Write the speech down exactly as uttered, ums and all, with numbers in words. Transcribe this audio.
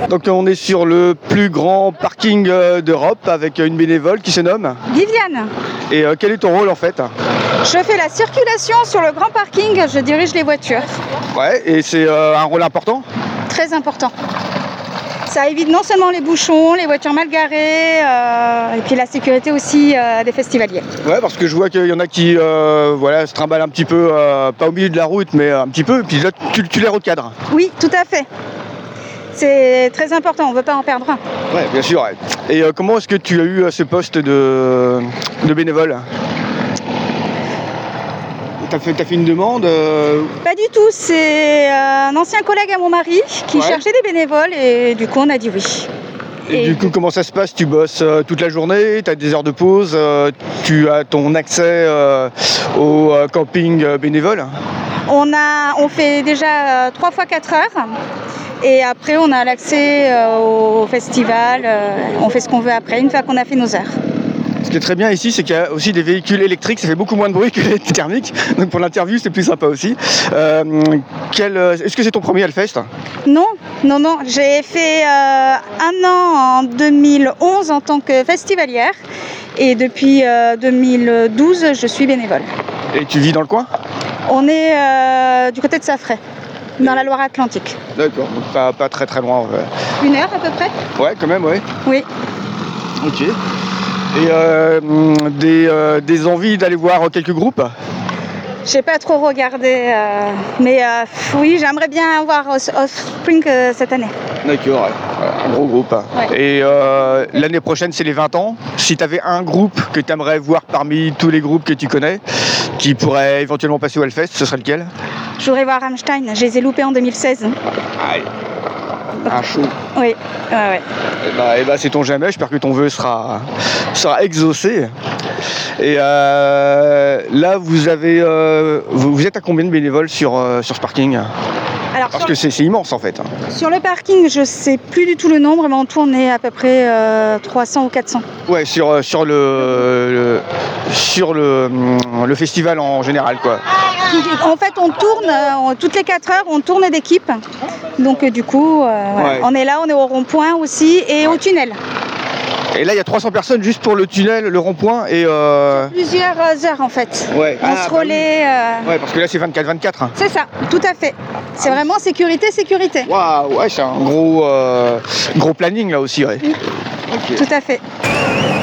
Donc on est sur le plus grand parking d'Europe avec une bénévole qui se nomme Viviane. Et euh, quel est ton rôle en fait? Je fais la circulation sur le grand parking, je dirige les voitures. Ouais, et c'est euh, un rôle important? Très important. Ça évite non seulement les bouchons, les voitures mal garées, euh, et puis la sécurité aussi euh, des festivaliers. Ouais, parce que je vois qu'il y en a qui euh, voilà, se trimballent un petit peu, euh, pas au milieu de la route, mais un petit peu, et puis là tu, tu les recadres. Oui, tout à fait. C'est très important, on ne veut pas en perdre un. Ouais, bien sûr. Ouais. Et euh, comment est-ce que tu as eu euh, ce poste de, de bénévole? T'as fait, t'as fait une demande euh... Pas du tout, c'est euh, un ancien collègue à mon mari qui ouais. cherchait des bénévoles et du coup on a dit oui. Et, et du coup, comment ça se passe? Tu bosses euh, toute la journée, tu as des heures de pause, euh, tu as ton accès euh, au euh, camping euh, bénévole? On, a, on fait déjà euh, trois fois quatre heures et après on a l'accès euh, au festival, euh, on fait ce qu'on veut après, une fois qu'on a fait nos heures. Ce qui est très bien ici, c'est qu'il y a aussi des véhicules électriques, ça fait beaucoup moins de bruit que les thermiques, donc pour l'interview c'est plus sympa aussi. Euh, quel, est-ce que c'est ton premier Hellfest? Non, non, non, j'ai fait euh, un an en deux mille onze en tant que festivalière et depuis euh, deux mille douze je suis bénévole. Et tu vis dans le coin? On est euh, du côté de Safray, dans la Loire-Atlantique. D'accord, donc pas, pas très très loin. Ouais. Une heure à peu près? Ouais, quand même, ouais. Oui. Ok. Et euh, des, euh, des envies d'aller voir quelques groupes? J'ai pas trop regardé, euh, mais euh, oui, j'aimerais bien voir Offspring euh, cette année. D'accord, ouais. Un gros groupe. Ouais. Et euh, l'année prochaine, c'est les vingt ans. Si tu avais un groupe que tu aimerais voir parmi tous les groupes que tu connais, qui pourrait éventuellement passer au Hellfest, ce serait lequel? Je voudrais voir Rammstein, je les ai loupés en deux mille seize. Aïe. Un show. Oui, ouais, ouais. Et bah, et bah c'est ton jamais, j'espère que ton vœu sera, sera exaucé. Et euh, là, vous avez, euh, vous, vous êtes à combien de bénévoles sur, euh, sur ce parking? Alors, Parce que c'est, c'est immense en fait. Sur le parking, je sais plus du tout le nombre, mais en tout, on est à peu près euh, trois cents ou quatre cents. Ouais, sur, sur, le, le, sur le, le festival en général, quoi. En fait, on tourne, on, toutes les quatre heures, on tourne d'équipe. Donc euh, du coup, euh, ouais. Ouais. On est là, on est au rond-point aussi et ouais. Au tunnel. Et là, il y a trois cents personnes juste pour le tunnel, le rond-point et... Euh... Plusieurs heures en fait. Ouais. On ah, se relaie... bah oui. euh... Ouais, parce que là, c'est vingt-quatre vingt-quatre. C'est ça, tout à fait. C'est ah, vraiment sécurité, sécurité. Waouh, ouais, c'est un gros, euh, gros planning là aussi, ouais. Oui. Okay. Tout à fait.